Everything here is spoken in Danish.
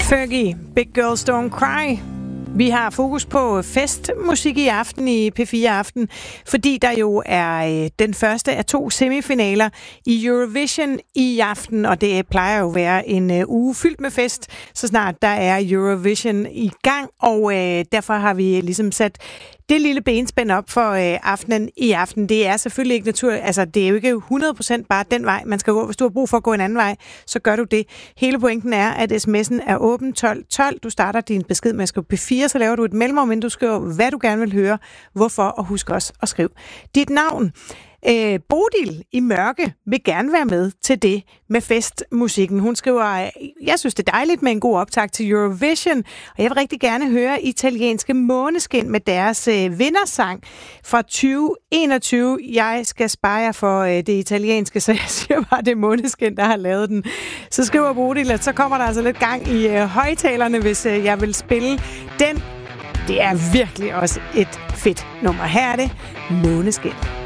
Fergie, Big Girls Don't Cry. Vi har fokus på festmusik i aften i P4 Aften, fordi der jo er den første af 2 semifinaler i Eurovision i aften, og det plejer jo at være en uge fyldt med fest, så snart der er Eurovision i gang, og derfor har vi ligesom sat det lille benspænd op for aftenen i aften. Det er selvfølgelig ikke naturligt, altså det er jo ikke 100% bare den vej, man skal gå. Hvis du har brug for at gå en anden vej, så gør du det. Hele pointen er, at sms'en er åben 1212. Du starter din besked med at skrive P4, så laver du et mellemrum, men du skriver, hvad du gerne vil høre, hvorfor, og husk også at skrive dit navn. Bodil i Mørke vil gerne være med til det med festmusikken. Hun skriver, jeg synes det er dejligt med en god optakt til Eurovision, og jeg vil rigtig gerne høre italienske Måneskin med deres vindersang fra 2021. Jeg skal spare jer for det italienske, så jeg siger bare, det er Måneskin, der har lavet den. Så skriver Bodil, at så kommer der altså lidt gang i højtalerne, hvis jeg vil spille den. Det er virkelig også et fedt nummer. Her er det Måneskin.